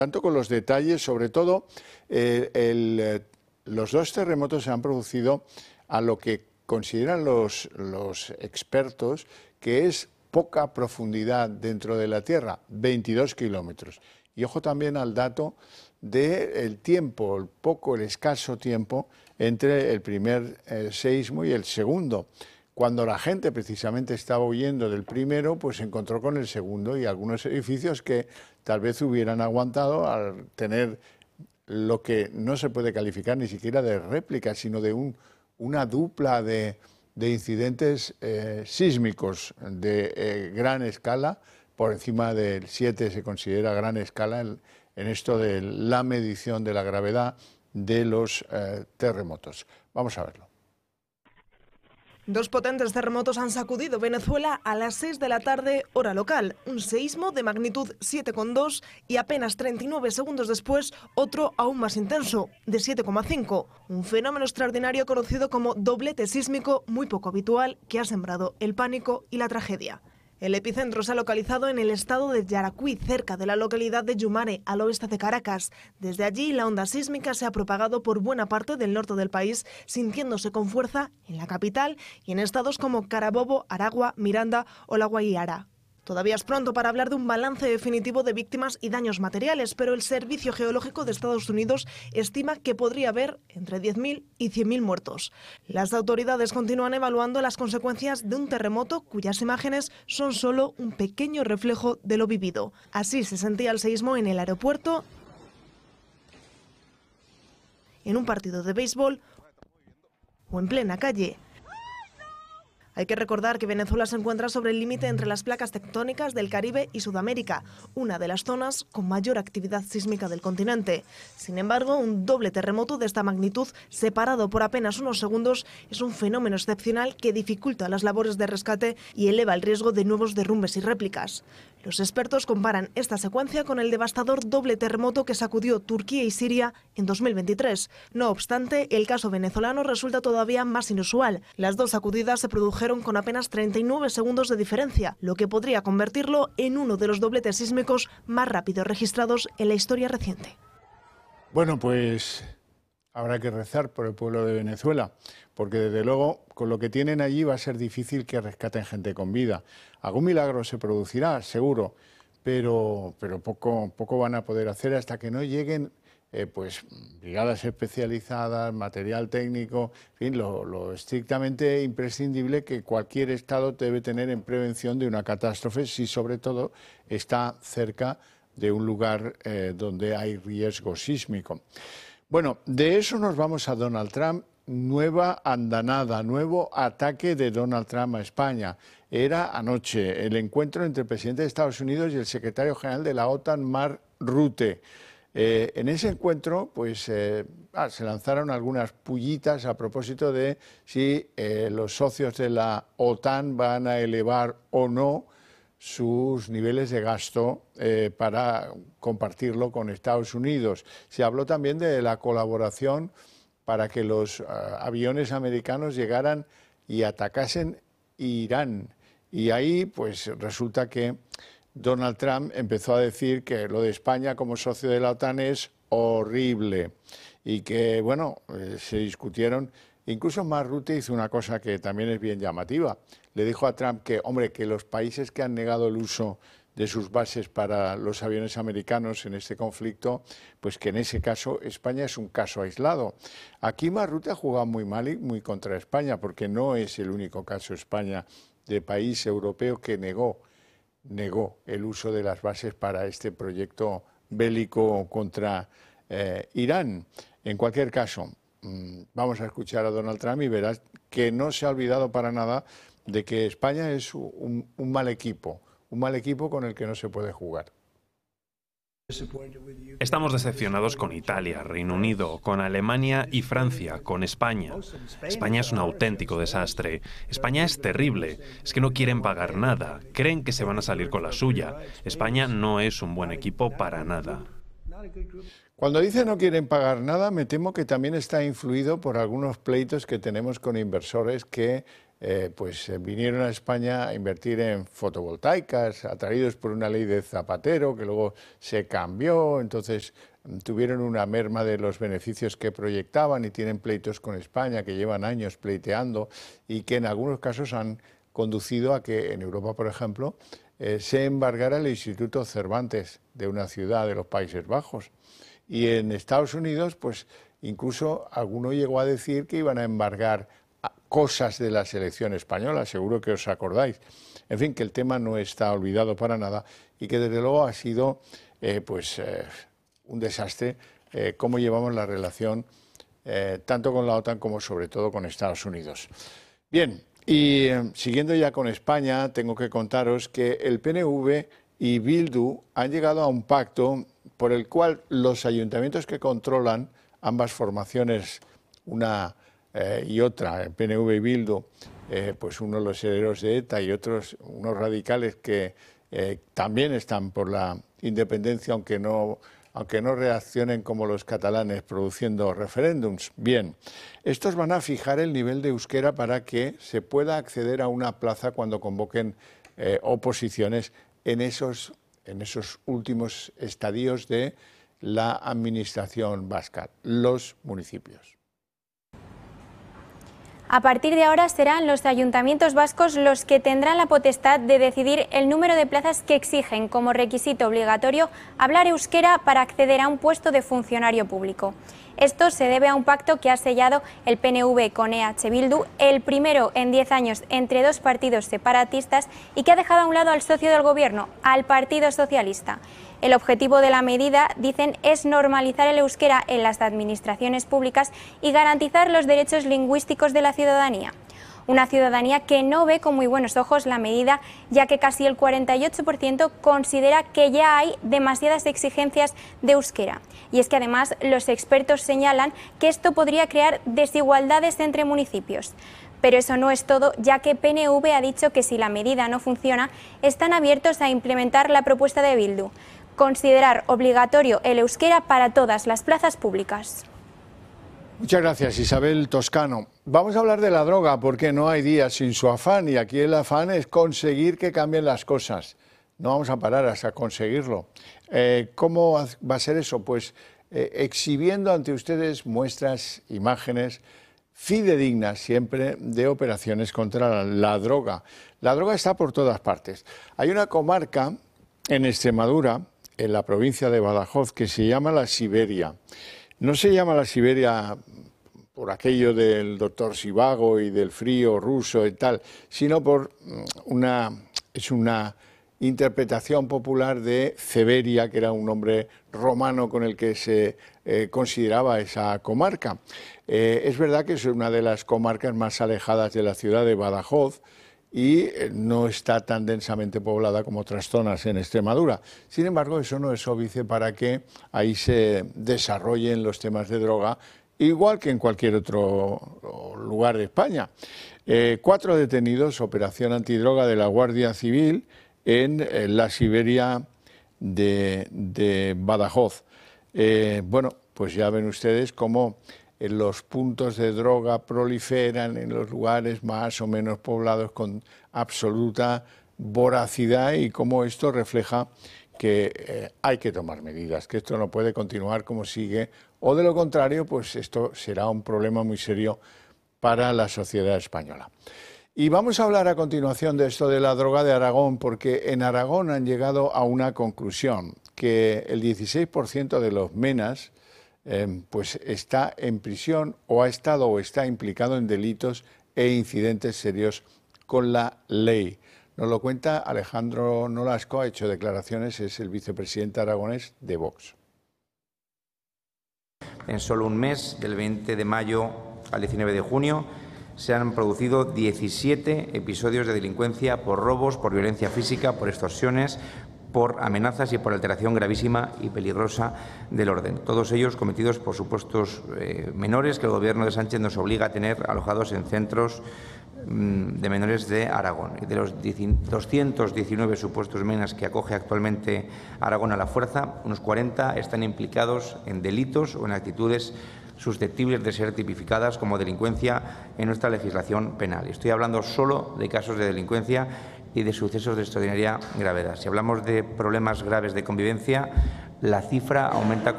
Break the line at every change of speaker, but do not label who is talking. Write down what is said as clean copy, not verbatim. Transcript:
Tanto con los detalles, sobre todo, los dos terremotos se han producido a lo que consideran los expertos que es poca profundidad dentro de la Tierra, 22 kilómetros. Y ojo también al dato del tiempo, el escaso tiempo entre el primer seísmo y el segundo. Cuando la gente precisamente estaba huyendo del primero, pues se encontró con el segundo y algunos edificios que tal vez hubieran aguantado al tener lo que no se puede calificar ni siquiera de réplica, sino de una dupla de incidentes sísmicos de gran escala. Por encima del 7 se considera gran escala en esto de la medición de la gravedad de los terremotos. Vamos a verlo.
Dos potentes terremotos han sacudido Venezuela a las 6 de la tarde, hora local. Un seísmo de magnitud 7,2 y apenas 39 segundos después, otro aún más intenso, de 7,5. Un fenómeno extraordinario conocido como doblete sísmico, muy poco habitual, que ha sembrado el pánico y la tragedia. El epicentro se ha localizado en el estado de Yaracuy, cerca de la localidad de Yumare, al oeste de Caracas. Desde allí, la onda sísmica se ha propagado por buena parte del norte del país, sintiéndose con fuerza en la capital y en estados como Carabobo, Aragua, Miranda o La Guaira. Todavía es pronto para hablar de un balance definitivo de víctimas y daños materiales, pero el Servicio Geológico de Estados Unidos estima que podría haber entre 10.000 y 100.000 muertos. Las autoridades continúan evaluando las consecuencias de un terremoto cuyas imágenes son solo un pequeño reflejo de lo vivido. Así se sentía el seísmo en el aeropuerto, en un partido de béisbol o en plena calle. Hay que recordar que Venezuela se encuentra sobre el límite entre las placas tectónicas del Caribe y Sudamérica, una de las zonas con mayor actividad sísmica del continente. Sin embargo, un doble terremoto de esta magnitud, separado por apenas unos segundos, es un fenómeno excepcional que dificulta las labores de rescate y eleva el riesgo de nuevos derrumbes y réplicas. Los expertos comparan esta secuencia con el devastador doble terremoto que sacudió Turquía y Siria en 2023. No obstante, el caso venezolano resulta todavía más inusual. Las dos sacudidas se produjeron con apenas 39 segundos de diferencia, lo que podría convertirlo en uno de los dobletes sísmicos más rápidos registrados en la historia reciente.
Bueno, pues habrá que rezar por el pueblo de Venezuela, porque desde luego con lo que tienen allí va a ser difícil que rescaten gente con vida. Algún milagro se producirá, seguro, pero poco van a poder hacer hasta que no lleguen pues brigadas especializadas, material técnico, en fin, lo estrictamente imprescindible que cualquier Estado debe tener en prevención de una catástrofe, si sobre todo está cerca de un lugar donde hay riesgo sísmico. Bueno, de eso nos vamos a Donald Trump. Nueva andanada, nuevo ataque de Donald Trump a España. Era anoche el encuentro entre el presidente de Estados Unidos y el secretario general de la OTAN, Mark Rutte. En ese encuentro pues, se lanzaron algunas pullitas a propósito de si los socios de la OTAN van a elevar o no sus niveles de gasto para compartirlo con Estados Unidos. Se habló también de la colaboración para que los aviones americanos llegaran y atacasen Irán. Y ahí pues resulta que Donald Trump empezó a decir que lo de España como socio de la OTAN es horrible y que, bueno, se discutieron. Incluso Mark Rutte hizo una cosa que también es bien llamativa. Le dijo a Trump que, hombre, que los países que han negado el uso de sus bases para los aviones americanos en este conflicto, pues que en ese caso España es un caso aislado. Aquí Mark Rutte ha jugado muy mal y muy contra España, porque no es el único caso España de país europeo que negó el uso de las bases para este proyecto bélico contra Irán. En cualquier caso, vamos a escuchar a Donald Trump y verás que no se ha olvidado para nada de que España es un mal equipo con el que no se puede jugar.
Estamos decepcionados con Italia, Reino Unido, con Alemania y Francia, con España. España es un auténtico desastre. España es terrible. Es que no quieren pagar nada. Creen que se van a salir con la suya. España no es un buen equipo para nada.
Cuando dice no quieren pagar nada, me temo que también está influido por algunos pleitos que tenemos con inversores que vinieron a España a invertir en fotovoltaicas, atraídos por una ley de Zapatero que luego se cambió, entonces tuvieron una merma de los beneficios que proyectaban y tienen pleitos con España que llevan años pleiteando y que en algunos casos han conducido a que en Europa, por ejemplo, se embargara el Instituto Cervantes de una ciudad de los Países Bajos. Y en Estados Unidos, pues incluso alguno llegó a decir que iban a embargar cosas de la selección española, seguro que os acordáis. En fin, que el tema no está olvidado para nada y que desde luego ha sido un desastre cómo llevamos la relación tanto con la OTAN como sobre todo con Estados Unidos. Bien, y siguiendo ya con España, tengo que contaros que el PNV y Bildu han llegado a un pacto por el cual los ayuntamientos que controlan ambas formaciones, una y otra, el PNV y Bildu, pues unos los herederos de ETA y otros unos radicales que también están por la independencia, aunque no reaccionen como los catalanes produciendo referéndums. Bien, estos van a fijar el nivel de euskera para que se pueda acceder a una plaza cuando convoquen oposiciones en esos últimos estadios de la administración vasca, los municipios.
A partir de ahora serán los ayuntamientos vascos los que tendrán la potestad de decidir el número de plazas que exigen como requisito obligatorio hablar euskera para acceder a un puesto de funcionario público. Esto se debe a un pacto que ha sellado el PNV con EH Bildu, el primero en 10 años entre dos partidos separatistas y que ha dejado a un lado al socio del gobierno, al Partido Socialista. El objetivo de la medida, dicen, es normalizar el euskera en las administraciones públicas y garantizar los derechos lingüísticos de la ciudadanía. Una ciudadanía que no ve con muy buenos ojos la medida, ya que casi el 48% considera que ya hay demasiadas exigencias de euskera. Y es que además los expertos señalan que esto podría crear desigualdades entre municipios. Pero eso no es todo, ya que PNV ha dicho que si la medida no funciona, están abiertos a implementar la propuesta de Bildu, considerar obligatorio el euskera para todas las plazas públicas.
Muchas gracias, Isabel Toscano. Vamos a hablar de la droga, porque no hay día sin su afán, y aquí el afán es conseguir que cambien las cosas. No vamos a parar hasta conseguirlo. ¿Cómo va a ser eso? Pues exhibiendo ante ustedes muestras, imágenes fidedignas siempre de operaciones contra la droga. La droga está por todas partes. Hay una comarca en Extremadura, en la provincia de Badajoz, que se llama la Siberia. No se llama la Siberia por aquello del doctor Zhivago y del frío ruso y tal, sino por una interpretación popular de Ceberia, que era un nombre romano con el que se consideraba esa comarca. Es verdad que es una de las comarcas más alejadas de la ciudad de Badajoz y no está tan densamente poblada como otras zonas en Extremadura. Sin embargo, eso no es óbice para que ahí se desarrollen los temas de droga, igual que en cualquier otro lugar de España. 4 detenidos, operación antidroga de la Guardia Civil en la Siberia de Badajoz. Bueno, pues ya ven ustedes cómo los puntos de droga proliferan en los lugares más o menos poblados con absoluta voracidad y cómo esto refleja que hay que tomar medidas, que esto no puede continuar como sigue, o de lo contrario, pues esto será un problema muy serio para la sociedad española. Y vamos a hablar a continuación de esto de la droga de Aragón, porque en Aragón han llegado a una conclusión, que el 16% de los menas pues está en prisión o ha estado o está implicado en delitos e incidentes serios con la ley. Nos lo cuenta Alejandro Nolasco, ha hecho declaraciones, es el vicepresidente aragonés de Vox.
En solo un mes, del 20 de mayo al 19 de junio, se han producido 17 episodios de delincuencia por robos, por violencia física, por extorsiones, por amenazas y por alteración gravísima y peligrosa del orden. Todos ellos cometidos por supuestos menores que el Gobierno de Sánchez nos obliga a tener alojados en centros de menores de Aragón. Y de los 219 supuestos menas que acoge actualmente Aragón a la fuerza, unos 40 están implicados en delitos o en actitudes susceptibles de ser tipificadas como delincuencia en nuestra legislación penal. Estoy hablando solo de casos de delincuencia y de sucesos de extraordinaria gravedad. Si hablamos de problemas graves de convivencia, la cifra aumenta